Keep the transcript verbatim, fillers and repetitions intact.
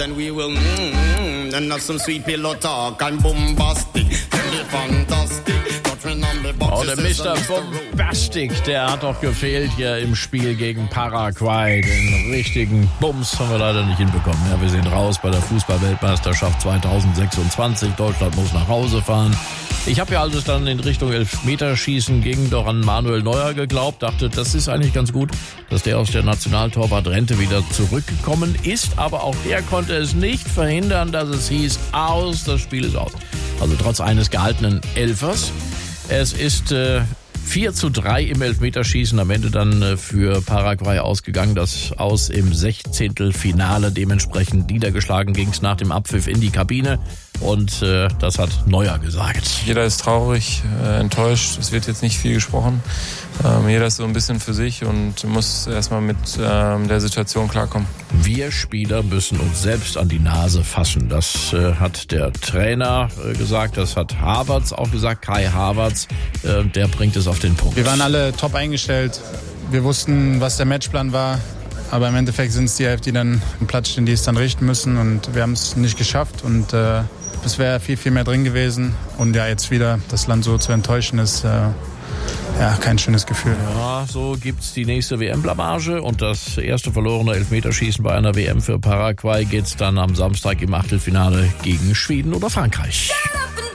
Then we will mm, and have some sweet pillow talk and bombastic, fantastic. Oh, der Mister Bombastic, der hat doch gefehlt hier im Spiel gegen Paraguay. Den richtigen Bums haben wir leider nicht hinbekommen. Ja, wir sind raus bei der Fußball-Weltmeisterschaft zwanzig sechsundzwanzig. Deutschland muss nach Hause fahren. Ich habe ja, als es dann in Richtung Elfmeterschießen ging, doch an Manuel Neuer geglaubt. Dachte, das ist eigentlich ganz gut, dass der aus der Nationaltorwartrente wieder zurückgekommen ist. Aber auch der konnte es nicht verhindern, dass es hieß, aus, das Spiel ist aus. Also trotz eines gehaltenen Elfers. Es ist äh, vier zu drei im Elfmeterschießen am Ende dann äh, für Paraguay ausgegangen. Das Aus im Sechzehntelfinale. Dementsprechend niedergeschlagen ging es nach dem Abpfiff in die Kabine. Und äh, das hat Neuer gesagt. Jeder ist traurig, äh, enttäuscht. Es wird jetzt nicht viel gesprochen. Ähm, jeder ist so ein bisschen für sich und muss erstmal mit ähm, der Situation klarkommen. Wir Spieler müssen uns selbst an die Nase fassen. Das äh, hat der Trainer äh, gesagt. Das hat Havertz auch gesagt. Kai Havertz, äh, der bringt es auf den Punkt. Wir waren alle top eingestellt. Wir wussten, was der Matchplan war. Aber im Endeffekt sind es die Elf, die dann im Platz stehen, die es dann richten müssen. Und wir haben es nicht geschafft. Und äh, es wäre viel, viel mehr drin gewesen. Und ja, jetzt wieder das Land so zu enttäuschen, ist äh, ja kein schönes Gefühl. Ja, so gibt's die nächste W M-Blamage. Und das erste verlorene Elfmeterschießen bei einer W M für Paraguay geht's dann am Samstag im Achtelfinale gegen Schweden oder Frankreich.